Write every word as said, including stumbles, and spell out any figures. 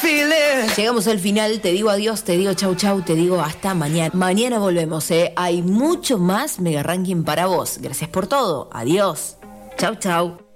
Llegamos al final, te digo adiós, te digo chau chau, te digo hasta mañana. Mañana volvemos, ¿eh? Hay mucho más Mega Ranking para vos. Gracias por todo. Adiós. Chau chau.